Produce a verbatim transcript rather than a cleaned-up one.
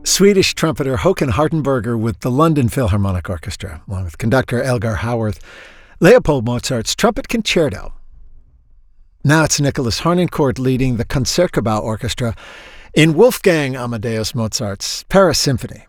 Swedish trumpeter Håkan Hartenberger with the London Philharmonic Orchestra, along with conductor Elgar Howarth, Leopold Mozart's Trumpet Concerto. Now it's Nicholas Harnoncourt leading the Concertgebouw Orchestra in Wolfgang Amadeus Mozart's Paris Symphony.